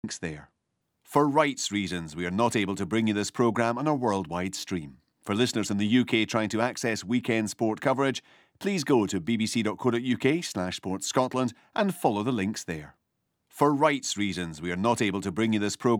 links there. For rights reasons, we are not able to bring you this programme on a worldwide stream. For listeners in the UK trying to access weekend sport coverage, please go to bbc.co.uk/sportscotland and follow the links there. For rights reasons, we are not able to bring you this programme